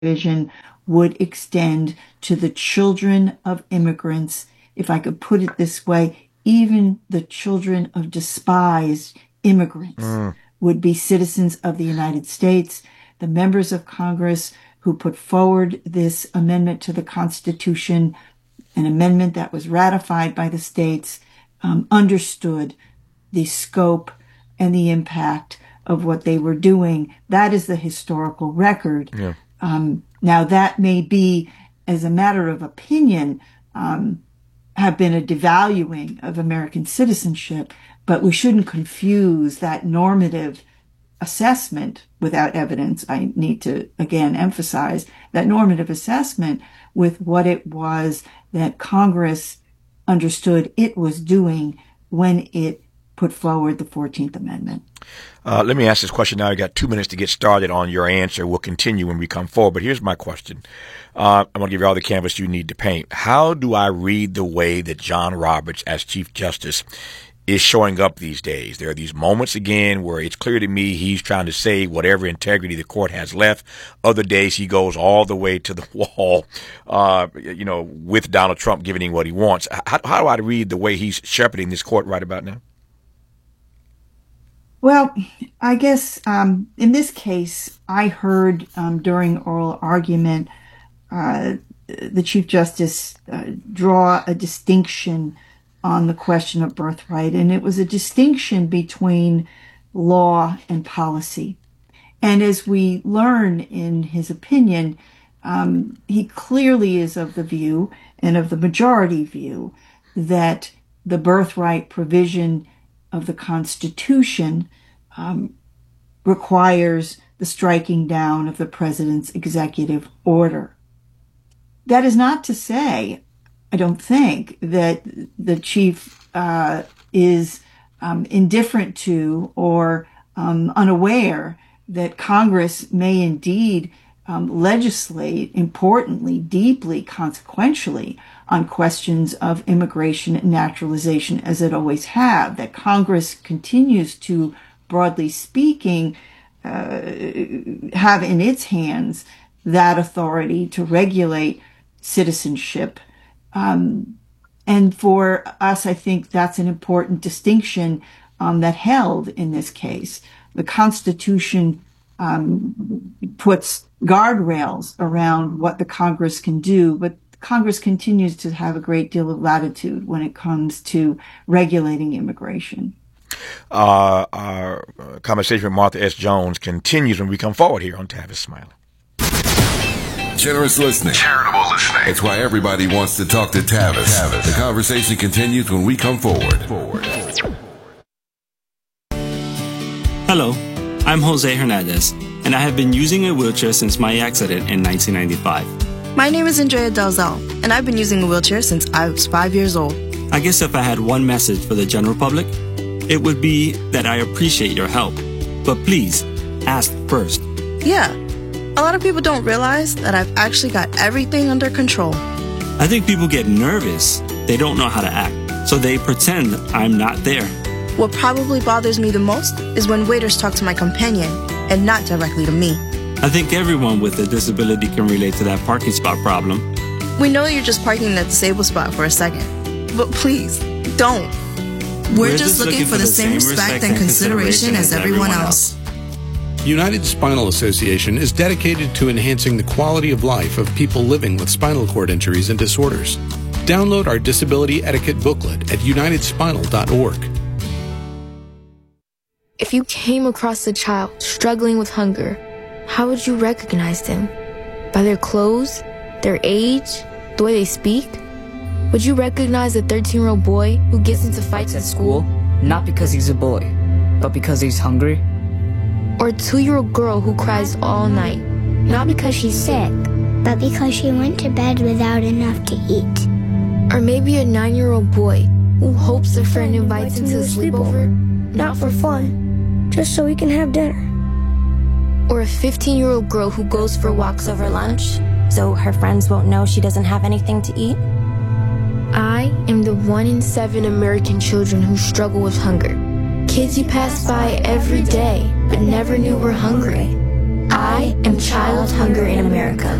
provision would extend to the children of immigrants. If I could put it this way, even the children of despised immigrants would be citizens of the United States. The members of Congress who put forward this amendment to the Constitution, an amendment that was ratified by the states, understood the scope and the impact of what they were doing. That is the historical record. Yeah. Now, that may be, as a matter of opinion, have been a devaluing of American citizenship, but we shouldn't confuse that normative assessment without evidence. I need to, again, emphasize that normative assessment with what it was that Congress understood it was doing when it put forward the 14th Amendment. Let me ask this question now. You got 2 minutes to get started on your answer. We'll continue when we come forward. But here's my question. I'm going to give you all the canvas you need to paint. How do I read the way that John Roberts, as Chief Justice, is showing up these days? There are these moments again where it's clear to me he's trying to save whatever integrity the court has left. Other days he goes all the way to the wall, with Donald Trump giving him what he wants. How do I read the way he's shepherding this court right about now? Well, I guess in this case, I heard during oral argument the Chief Justice draw a distinction on the question of birthright, and it was a distinction between law and policy. And as we learn in his opinion, he clearly is of the view, and of the majority view, that the birthright provision of the Constitution requires the striking down of the president's executive order. That is not to say, I don't think, that the chief is indifferent to or unaware that Congress may indeed legislate importantly, deeply, consequentially on questions of immigration and naturalization, as it always have, that Congress continues to, broadly speaking, have in its hands that authority to regulate citizenship. And for us, I think that's an important distinction that held in this case. The Constitution puts guardrails around what the Congress can do, but Congress continues to have a great deal of latitude when it comes to regulating immigration. Our conversation with Martha S. Jones continues when we come forward here on Tavis Smiley. Generous listening. Charitable listening. It's why everybody wants to talk to Tavis. The conversation continues when we come forward. Hello, I'm Jose Hernandez, and I have been using a wheelchair since my accident in 1995. My name is Andrea Dalzell, and I've been using a wheelchair since I was 5 years old. I guess if I had one message for the general public, it would be that I appreciate your help. But please, ask first. Yeah, a lot of people don't realize that I've actually got everything under control. I think people get nervous. They don't know how to act, so they pretend I'm not there. What probably bothers me the most is when waiters talk to my companion and not directly to me. I think everyone with a disability can relate to that parking spot problem. We know you're just parking in that disabled spot for a second, but please, don't. We're just looking for the same respect and consideration as everyone else. United Spinal Association is dedicated to enhancing the quality of life of people living with spinal cord injuries and disorders. Download our disability etiquette booklet at unitedspinal.org. If you came across a child struggling with hunger, how would you recognize them? By their clothes, their age, the way they speak? Would you recognize a 13-year-old boy who gets into fights at school? Not because he's a boy, but because he's hungry? Or a 2-year-old girl who cries all night? Not because she's sick, but because she went to bed without enough to eat. Or maybe a 9-year-old boy who hopes a friend invites him to a sleepover? Not for fun, just so we can have dinner. Or a 15-year-old girl who goes for walks over lunch, so her friends won't know she doesn't have anything to eat? I am the 1 in 7 American children who struggle with hunger. Kids you pass by every day, but never knew were hungry. I am child hunger in America.